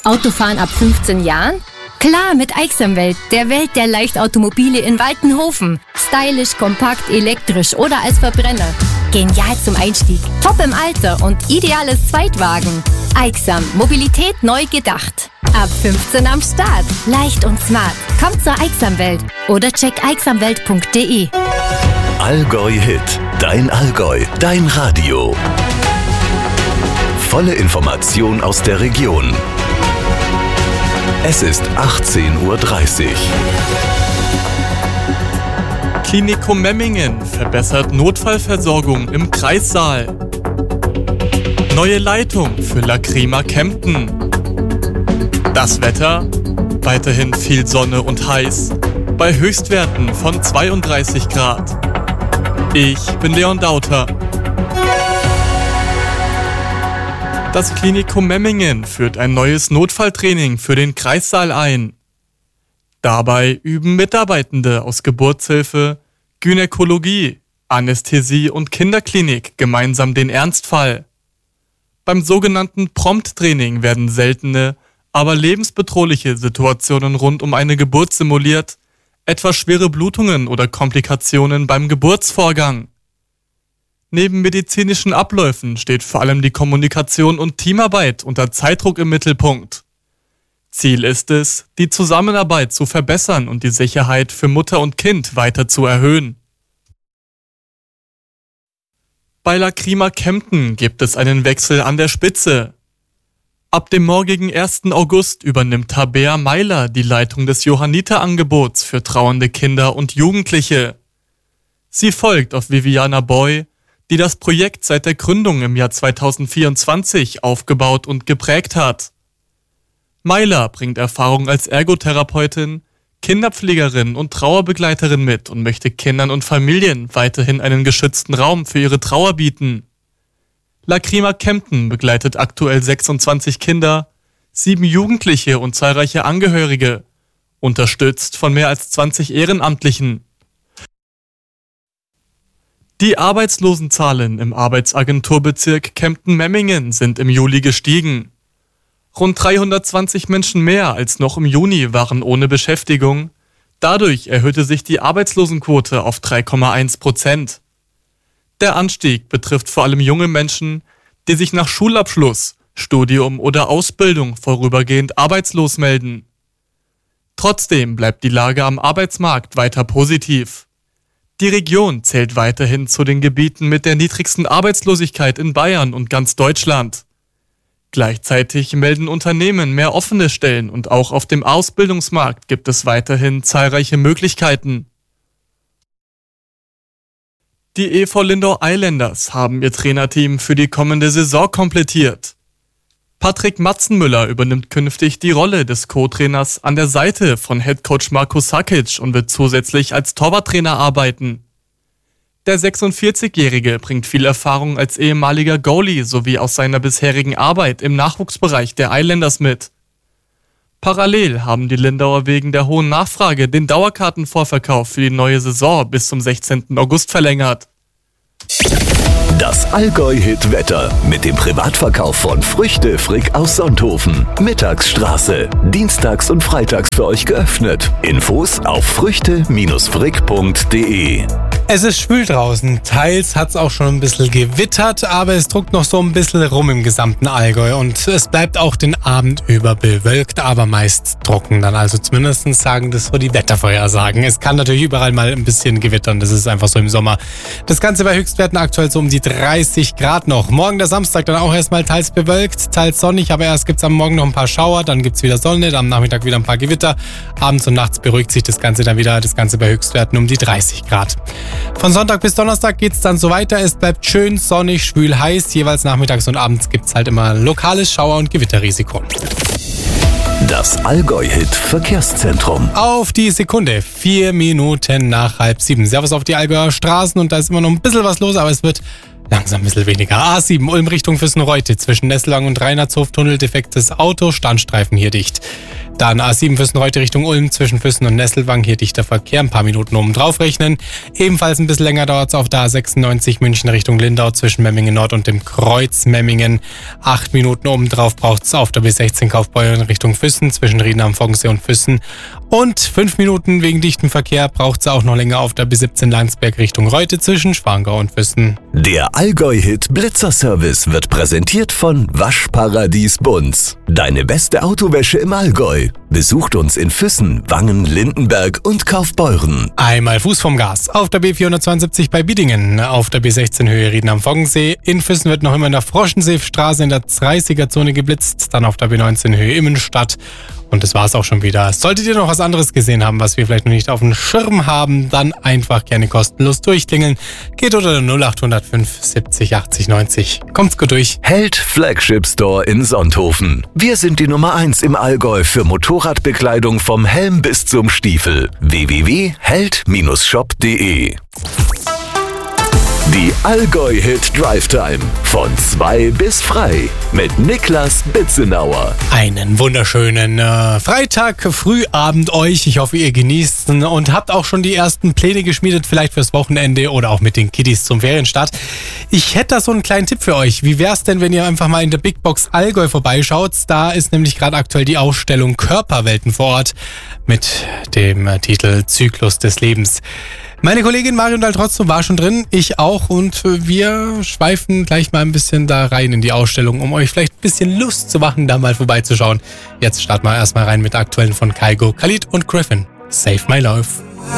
Autofahren ab 15 Jahren? Klar, mit Aixamwelt, der Welt der Leichtautomobile in Waltenhofen. Stylisch, kompakt, elektrisch oder als Verbrenner. Genial zum Einstieg, top im Alter und ideales Zweitwagen. Aixam, Mobilität neu gedacht. Ab 15 am Start. Leicht und smart. Kommt zur Aixamwelt oder check aixamwelt.de. Allgäu Hit. Dein Allgäu. Dein Radio. Volle Information aus der Region. Es ist 18:30 Uhr. Klinikum Memmingen verbessert Notfallversorgung im Kreissaal. Neue Leitung für Lacrima Kempten. Das Wetter? Weiterhin viel Sonne und heiß. Bei Höchstwerten von 32 Grad. Ich bin Leon Dauter. Das Klinikum Memmingen führt ein neues Notfalltraining für den Kreissaal ein. Dabei üben Mitarbeitende aus Geburtshilfe, Gynäkologie, Anästhesie und Kinderklinik gemeinsam den Ernstfall. Beim sogenannten Prompt-Training werden seltene, aber lebensbedrohliche Situationen rund um eine Geburt simuliert, etwa schwere Blutungen oder Komplikationen beim Geburtsvorgang. Neben medizinischen Abläufen steht vor allem die Kommunikation und Teamarbeit unter Zeitdruck im Mittelpunkt. Ziel ist es, die Zusammenarbeit zu verbessern und die Sicherheit für Mutter und Kind weiter zu erhöhen. Bei Lacrima Kempten gibt es einen Wechsel an der Spitze. Ab dem morgigen 1. August übernimmt Tabea Meiler die Leitung des Johanniterangebots für trauernde Kinder und Jugendliche. Sie folgt auf Viviana Boy, die das Projekt seit der Gründung im Jahr 2024 aufgebaut und geprägt hat. Meiler bringt Erfahrung als Ergotherapeutin, Kinderpflegerin und Trauerbegleiterin mit und möchte Kindern und Familien weiterhin einen geschützten Raum für ihre Trauer bieten. Lacrima Kempten begleitet aktuell 26 Kinder, 7 Jugendliche und zahlreiche Angehörige, unterstützt von mehr als 20 Ehrenamtlichen. Die Arbeitslosenzahlen im Arbeitsagenturbezirk Kempten-Memmingen sind im Juli gestiegen. Rund 320 Menschen mehr als noch im Juni waren ohne Beschäftigung. Dadurch erhöhte sich die Arbeitslosenquote auf 3,1%. Der Anstieg betrifft vor allem junge Menschen, die sich nach Schulabschluss, Studium oder Ausbildung vorübergehend arbeitslos melden. Trotzdem bleibt die Lage am Arbeitsmarkt weiter positiv. Die Region zählt weiterhin zu den Gebieten mit der niedrigsten Arbeitslosigkeit in Bayern und ganz Deutschland. Gleichzeitig melden Unternehmen mehr offene Stellen und auch auf dem Ausbildungsmarkt gibt es weiterhin zahlreiche Möglichkeiten. Die EV Lindau Islanders haben ihr Trainerteam für die kommende Saison komplettiert. Patrick Matzenmüller übernimmt künftig die Rolle des Co-Trainers an der Seite von Headcoach Marko Sakic und wird zusätzlich als Torwarttrainer arbeiten. Der 46-Jährige bringt viel Erfahrung als ehemaliger Goalie sowie aus seiner bisherigen Arbeit im Nachwuchsbereich der Islanders mit. Parallel haben die Lindauer wegen der hohen Nachfrage den Dauerkartenvorverkauf für die neue Saison bis zum 16. August verlängert. Das Allgäu-Hit-Wetter mit dem Privatverkauf von Früchte Frick aus Sonthofen. Mittagsstraße. Dienstags und freitags für euch geöffnet. Infos auf früchte-frick.de. Es ist schwül draußen. Teils hat es auch schon ein bisschen gewittert, aber es druckt noch so ein bisschen rum im gesamten Allgäu. Und es bleibt auch den Abend über bewölkt, aber meist trocken dann. Also zumindest sagen das so die Wettervorhersagen. Es kann natürlich überall mal ein bisschen gewittern. Das ist einfach so im Sommer. Das Ganze bei Höchstwerten aktuell so um die 30 Grad noch. Morgen der Samstag dann auch erstmal teils bewölkt, teils sonnig, aber erst gibt es am Morgen noch ein paar Schauer, dann gibt es wieder Sonne, am Nachmittag wieder ein paar Gewitter. Abends und nachts beruhigt sich das Ganze dann wieder, das Ganze bei Höchstwerten um die 30 Grad. Von Sonntag bis Donnerstag geht es dann so weiter. Es bleibt schön sonnig, schwül, heiß. Jeweils nachmittags und abends gibt es halt immer lokales Schauer- und Gewitterrisiko. Das Allgäu-Hit-Verkehrszentrum. Auf die Sekunde, 4 Minuten nach 6:30. Servus auf die Allgäuer Straßen und da ist immer noch ein bisschen was los, aber es wird langsam ein bisschen weniger. A7 Ulm Richtung Füssen-Reute zwischen Nesselang und Reinhardshof-Tunnel defektes Auto, Standstreifen hier dicht. Dann A7 Füssen-Reutte Richtung Ulm zwischen Füssen und Nesselwang. Hier dichter Verkehr, ein paar Minuten oben drauf rechnen. Ebenfalls ein bisschen länger dauert es auf der A96 München Richtung Lindau zwischen Memmingen Nord und dem Kreuz Memmingen. 8 Minuten oben drauf braucht es auf der B16 Kaufbeuren Richtung Füssen zwischen Rieden am Foggensee und Füssen. Und 5 Minuten wegen dichtem Verkehr braucht es auch noch länger auf der B17 Landsberg Richtung Reutte zwischen Schwangau und Füssen. Der Allgäu-Hit Blitzer-Service wird präsentiert von Waschparadies Bunz. Deine beste Autowäsche im Allgäu. Besucht uns in Füssen, Wangen, Lindenberg und Kaufbeuren. Einmal Fuß vom Gas. Auf der B472 bei Biddingen, auf der B16 Höhe Rieden am Foggensee. In Füssen wird noch immer in der Froschenseestraße in der 30er-Zone geblitzt. Dann auf der B19 Höhe Immenstadt. Und das war's auch schon wieder. Solltet ihr noch was anderes gesehen haben, was wir vielleicht noch nicht auf dem Schirm haben, dann einfach gerne kostenlos durchklingeln. Geht unter der 0805 70 80 90. Kommt's gut durch. Held Flagship Store in Sonthofen. Wir sind die Nummer 1 im Allgäu für Motorradbekleidung vom Helm bis zum Stiefel. www.held-shop.de. Die Allgäu-Hit Drive Time von 2 bis frei mit Niklas Bitzenauer. Einen wunderschönen Freitag, Frühabend euch. Ich hoffe, ihr genießt und habt auch schon die ersten Pläne geschmiedet, vielleicht fürs Wochenende oder auch mit den Kiddies zum Ferienstart. Ich hätte da so einen kleinen Tipp für euch. Wie wär's denn, wenn ihr einfach mal in der Big Box Allgäu vorbeischaut? Da ist nämlich gerade aktuell die Ausstellung Körperwelten vor Ort mit dem Titel Zyklus des Lebens. Meine Kollegin Marion Daltrozzo war schon drin, ich auch, und wir schweifen gleich mal ein bisschen da rein in die Ausstellung, um euch vielleicht ein bisschen Lust zu machen, da mal vorbeizuschauen. Jetzt starten wir erstmal rein mit der aktuellen von Kygo, Khalid und Griffin. Save My Life.